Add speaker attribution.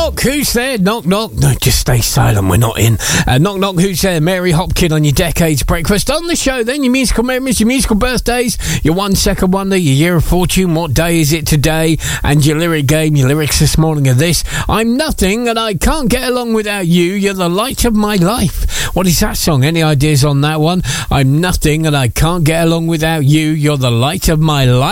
Speaker 1: knock, who's there? Knock, knock. No, just stay silent, we're not in. Knock, knock, who's there? Mary Hopkin on your Decades Breakfast. On the show then, your musical memories, your musical birthdays, your 1 second wonder, your year of fortune, what day is it today, and your lyric game, your lyrics this morning are this: I'm nothing and I can't get along without you, you're the light of my life. What is that song? Any ideas on that one? I'm nothing and I can't get along without you, you're the light of my life.